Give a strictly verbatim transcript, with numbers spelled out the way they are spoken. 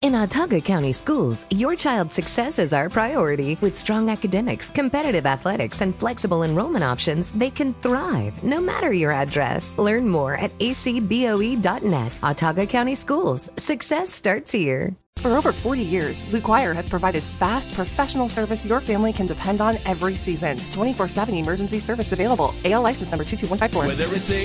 In Autauga County Schools, your child's success is our priority. With strong academics, competitive athletics, and flexible enrollment options, they can thrive no matter your address. Learn more at a c b o e dot net. Autauga County Schools. Success starts here. For over forty years, Blue Choir has provided fast, professional service your family can depend on every season. twenty-four seven emergency service available. A L license number two two one five four. Whether it's a